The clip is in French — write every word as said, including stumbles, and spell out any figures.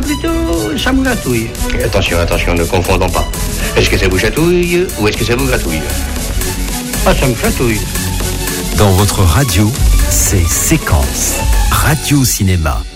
ça plutôt, ça me gratouille. Et attention, attention, ne confondons pas. Est-ce que ça vous chatouille ou est-ce que ça vous gratouille? Ah, ça me chatouille. Dans votre radio, c'est Séquence Radio Cinéma.